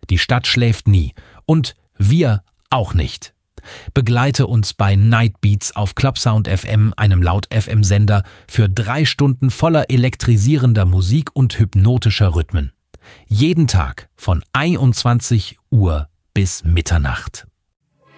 Die Stadt schläft nie. Und wir auch nicht. Begleite uns bei Night Beats auf Clubsound FM, einem Laut-FM-Sender, für 3 Stunden voller elektrisierender Musik und hypnotischer Rhythmen. Jeden Tag von 21 Uhr bis Mitternacht.